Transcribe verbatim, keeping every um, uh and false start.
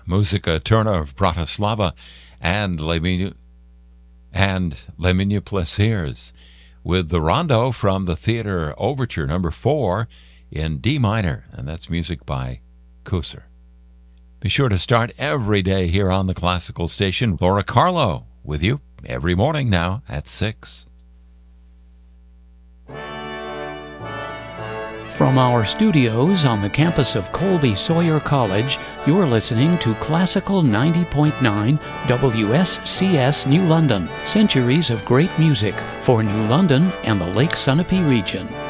Musica Turner of Bratislava, and Les Minu- and Les Plaisirs, with the Rondo from the Theater Overture number four in D minor, and that's music by Kusser. Be sure to start every day here on the Classical Station. Laura Carlo with you every morning now at six. From our studios on the campus of Colby Sawyer College, you're listening to Classical ninety point nine W S C S New London, centuries of great music for New London and the Lake Sunapee region.